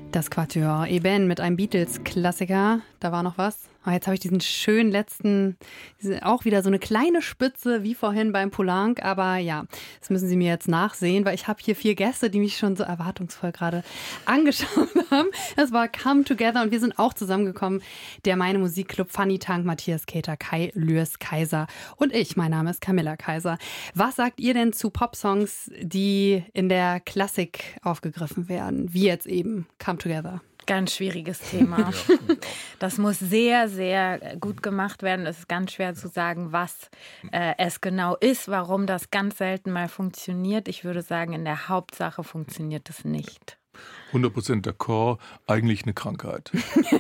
Das Quatuor Eben mit einem Beatles-Klassiker. Da war noch was. Oh, jetzt habe ich diesen schönen letzten, auch wieder so eine kleine Spitze wie vorhin beim Poulenc. Aber ja, das müssen Sie mir jetzt nachsehen, weil ich habe hier 4 Gäste, die mich schon so erwartungsvoll gerade angeschaut haben. Das war Come Together und wir sind auch zusammengekommen. Der Meine Musikclub, Fanny Tank, Matthias Keter, Kai Lürs Kaiser und ich. Mein Name ist Camilla Kaiser. Was sagt ihr denn zu Popsongs, die in der Klassik aufgegriffen werden? Wie jetzt eben Come Together. Ganz schwieriges Thema. Das muss sehr, sehr gut gemacht werden. Es ist ganz schwer zu sagen, was es genau ist, warum das ganz selten mal funktioniert. Ich würde sagen, in der Hauptsache funktioniert es nicht. 100% d'accord, eigentlich eine Krankheit.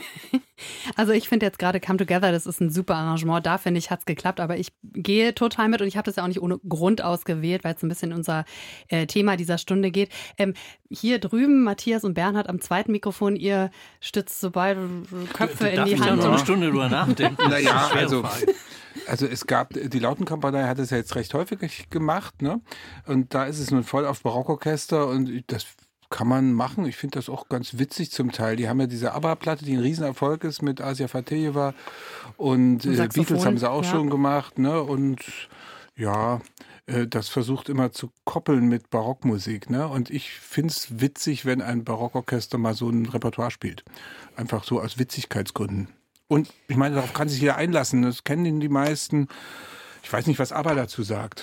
Also ich finde jetzt gerade Come Together, das ist ein super Arrangement. Da finde ich, hat es geklappt, aber ich gehe total mit und ich habe das ja auch nicht ohne Grund ausgewählt, weil es ein bisschen unser Thema dieser Stunde geht. Hier drüben, Matthias und Bernhard am zweiten Mikrofon, ihr stützt so beide Köpfe in die Hand. Darf ich da noch eine Stunde drüber nachdenken? Naja, also es gab, die Lautenkompanie hat es ja jetzt recht häufig gemacht, ne? Und da ist es nun voll auf Barockorchester und das kann man machen. Ich finde das auch ganz witzig zum Teil. Die haben ja diese ABBA-Platte, die ein Riesenerfolg ist mit Asia Fatejeva und Beatles haben sie auch schon gemacht, ne? Und ja, das versucht immer zu koppeln mit Barockmusik, ne? Und ich finde es witzig, wenn ein Barockorchester mal so ein Repertoire spielt. Einfach so aus Witzigkeitsgründen. Und ich meine, darauf kann sich jeder einlassen. Das kennen die meisten. Ich weiß nicht, was ABBA dazu sagt.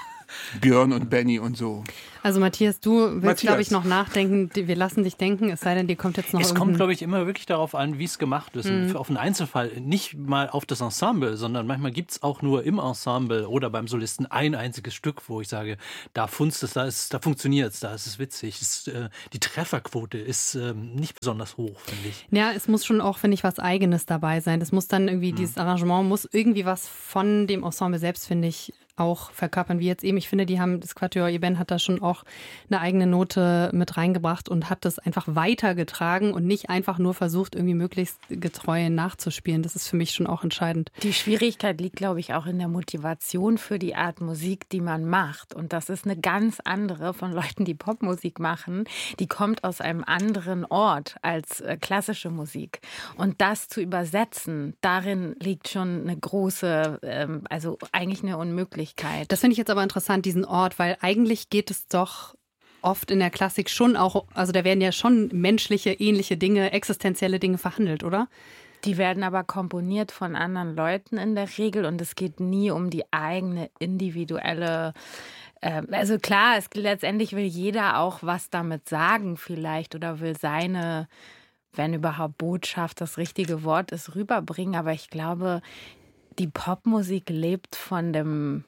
Björn und Benny und so. Also Matthias, du willst, glaube ich, noch nachdenken. Wir lassen dich denken, es sei denn, dir kommt jetzt noch Es kommt, glaube ich, immer wirklich darauf an, wie es gemacht ist. Auf einen Einzelfall, nicht mal auf das Ensemble, sondern manchmal gibt es auch nur im Ensemble oder beim Solisten ein einziges Stück, wo ich sage, da funzt es, da funktioniert es, da ist es witzig. Die Trefferquote ist nicht besonders hoch, finde ich. Ja, es muss schon auch, finde ich, was Eigenes dabei sein. Es muss dann irgendwie, dieses Arrangement muss irgendwie was von dem Ensemble selbst, finde ich, auch verkörpern, wie jetzt eben. Ich finde, das Quatuor Eben hat da schon auch eine eigene Note mit reingebracht und hat das einfach weitergetragen und nicht einfach nur versucht, irgendwie möglichst getreu nachzuspielen. Das ist für mich schon auch entscheidend. Die Schwierigkeit liegt, glaube ich, auch in der Motivation für die Art Musik, die man macht. Und das ist eine ganz andere von Leuten, die Popmusik machen. Die kommt aus einem anderen Ort als klassische Musik. Und das zu übersetzen, darin liegt schon eine große, also eigentlich eine Unmöglichkeit. Das finde ich jetzt aber interessant, diesen Ort, weil eigentlich geht es doch oft in der Klassik schon auch, also da werden ja schon menschliche, ähnliche Dinge, existenzielle Dinge verhandelt, oder? Die werden aber komponiert von anderen Leuten in der Regel und es geht nie um die eigene individuelle, also klar, letztendlich will jeder auch was damit sagen vielleicht oder will seine, wenn überhaupt Botschaft das richtige Wort ist, rüberbringen, aber ich glaube, die Popmusik lebt von dem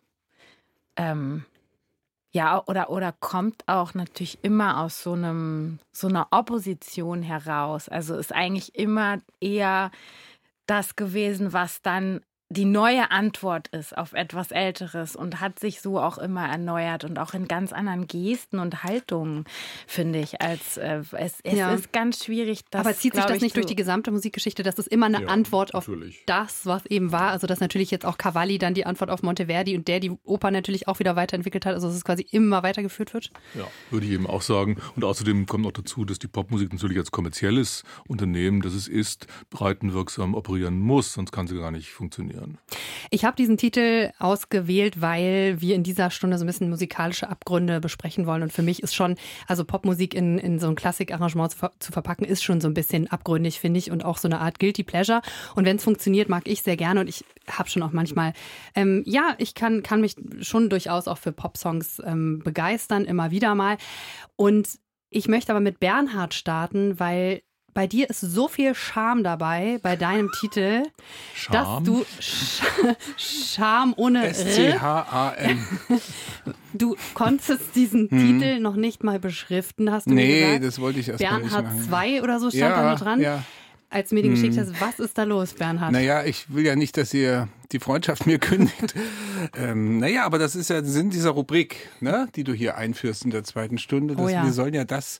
oder kommt auch natürlich immer aus so einer Opposition heraus. Also ist eigentlich immer eher das gewesen, was dann die neue Antwort ist auf etwas Älteres und hat sich so auch immer erneuert und auch in ganz anderen Gesten und Haltungen, finde ich, als es ist ganz schwierig. Aber zieht sich das nicht durch die gesamte Musikgeschichte, dass es immer eine Antwort auf das, was eben war, also dass natürlich jetzt auch Cavalli dann die Antwort auf Monteverdi und die Oper natürlich auch wieder weiterentwickelt hat, also dass es quasi immer weitergeführt wird? Ja, würde ich eben auch sagen. Und außerdem kommt noch dazu, dass die Popmusik natürlich als kommerzielles Unternehmen, das es ist, breitenwirksam operieren muss, sonst kann sie gar nicht funktionieren. Ich habe diesen Titel ausgewählt, weil wir in dieser Stunde so ein bisschen musikalische Abgründe besprechen wollen. Und für mich ist schon, also Popmusik in so ein Klassikarrangement zu verpacken, ist schon so ein bisschen abgründig, finde ich. Und auch so eine Art Guilty Pleasure. Und wenn es funktioniert, mag ich sehr gerne. Und ich habe schon auch manchmal, ich kann mich schon durchaus auch für Popsongs begeistern, immer wieder mal. Und ich möchte aber mit Bernhard starten, weil bei dir ist so viel Charme dabei, bei deinem Titel, dass du Charme ohne S-C-H-A-M. Du konntest diesen Titel noch nicht mal beschriften, hast du mir gesagt? Nee, das wollte ich erst mal nicht machen. Bernhard 2 oder so stand da mit dran. Ja. Als du mir den geschickt hast, was ist da los, Bernhard? Naja, ich will ja nicht, dass ihr die Freundschaft mir kündigt. Aber das ist ja der Sinn dieser Rubrik, ne, die du hier einführst in der zweiten Stunde. Wir sollen ja das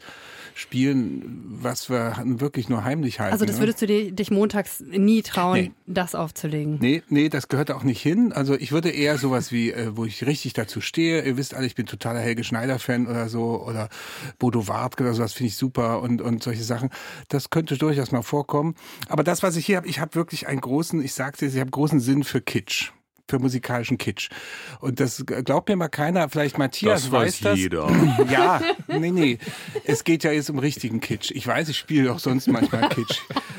spielen, was wir wirklich nur heimlich halten. Also das würdest du dich montags nie trauen, das aufzulegen? Nee, das gehört auch nicht hin. Also ich würde eher sowas wie, wo ich richtig dazu stehe. Ihr wisst alle, ich bin totaler Helge Schneider-Fan oder so, oder Bodo Wartke oder sowas, finde ich super und solche Sachen. Das könnte durchaus mal vorkommen. Aber das, was ich hier habe, ich habe wirklich einen großen, ich sag's jetzt, ich habe großen Sinn für Kitsch. Für musikalischen Kitsch. Und das glaubt mir mal keiner, vielleicht Matthias weiß das. Jeder. Ja, nee. Es geht ja jetzt um richtigen Kitsch. Ich weiß, ich spiele doch sonst manchmal Kitsch.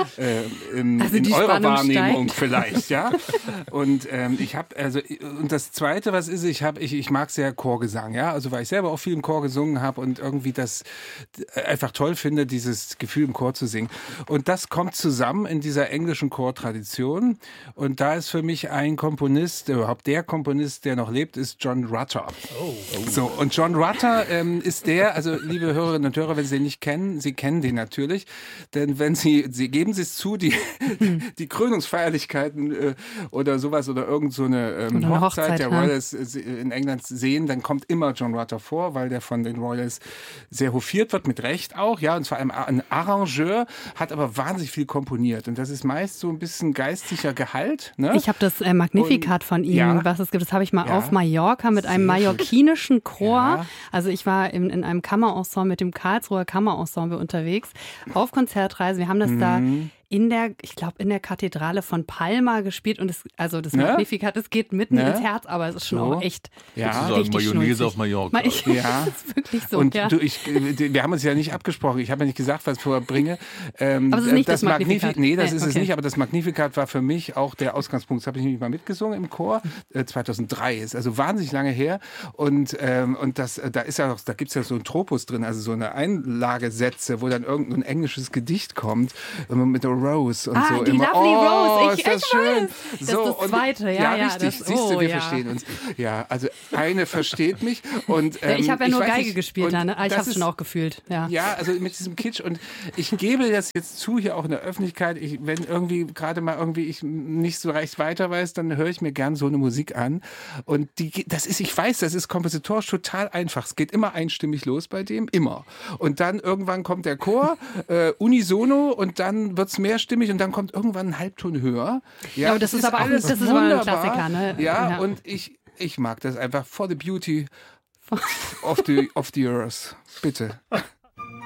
In eurer Wahrnehmung vielleicht, ja. Und ich habe, und das Zweite, was ist, ich mag sehr Chorgesang, ja. Also weil ich selber auch viel im Chor gesungen habe und irgendwie das einfach toll finde, dieses Gefühl im Chor zu singen. Und das kommt zusammen in dieser englischen Chortradition. Und da ist für mich ein Komponist, überhaupt der Komponist, der noch lebt, ist John Rutter. So, und John Rutter ist der, also liebe Hörerinnen und Hörer, wenn Sie den nicht kennen, Sie kennen den natürlich, denn wenn Sie geben Sie es zu, die Krönungsfeierlichkeiten oder sowas oder irgend so eine Hochzeit der Royals in England sehen, dann kommt immer John Rutter vor, weil der von den Royals sehr hofiert wird, mit Recht auch, ja, und zwar ein Arrangeur, hat aber wahnsinnig viel komponiert und das ist meist so ein bisschen geistlicher Gehalt. Ne? Ich habe das Magnificat von ihm, was es gibt, das habe ich mal auf Mallorca mit einem mallorquinischen Chor. Ja. Also ich war in einem Kammerensemble mit dem Karlsruher Kammerensemble unterwegs auf Konzertreise. Wir haben das da in der Kathedrale von Palma gespielt und das Magnificat, es geht mitten ins Herz, aber es ist schon auch echt richtig Mayonnaise auf Mallorca. Ja, das ist wirklich so. Und wir haben uns ja nicht abgesprochen. Ich habe ja nicht gesagt, was ich vorher bringe. Aber es ist nicht das Magnificat. Nee, das ist es nicht. Aber das Magnificat war für mich auch der Ausgangspunkt. Das habe ich nämlich mal mitgesungen im Chor. 2003 ist also wahnsinnig lange her. Und da gibt es ja so ein Tropus drin, also so eine Einlagesätze, wo dann irgendein englisches Gedicht kommt mit der Rose und so. Die immer, Lovely Rose. Ist das schön. Das ist das Zweite. Ja, richtig. Siehst du, wir verstehen uns. Ja, also eine versteht mich. Und, ich habe ja nur Geige gespielt, ne? Ich habe es schon auch gefühlt. Ja, also mit diesem Kitsch. Und ich gebe das jetzt zu, hier auch in der Öffentlichkeit. Wenn irgendwie gerade mal ich nicht so recht weiter weiß, dann höre ich mir gern so eine Musik an. Und ich weiß, das ist kompositorisch total einfach. Es geht immer einstimmig los bei dem, immer. Und dann irgendwann kommt der Chor, unisono, und dann wird es mehrstimmig und dann kommt irgendwann ein Halbton höher. Ja, aber das ist aber alles ein Klassiker, ne? Ja, und ich mag das einfach for the beauty of the earth. Bitte.